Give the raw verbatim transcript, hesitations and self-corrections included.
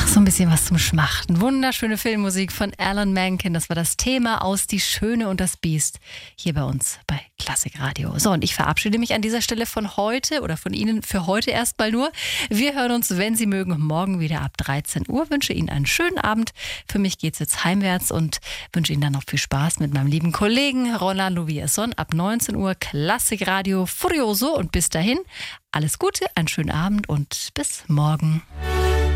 So ein bisschen was zum Schmachten. Wunderschöne Filmmusik von Alan Menken. Das war das Thema aus Die Schöne und das Biest hier bei uns bei Klassikradio. So, und ich verabschiede mich an dieser Stelle von heute oder von Ihnen für heute erstmal nur. Wir hören uns, wenn Sie mögen, morgen wieder ab dreizehn Uhr. Wünsche Ihnen einen schönen Abend. Für mich geht's jetzt heimwärts und wünsche Ihnen dann noch viel Spaß mit meinem lieben Kollegen Rolando Villazón ab neunzehn Uhr Klassikradio Furioso. Und bis dahin alles Gute, einen schönen Abend und bis morgen.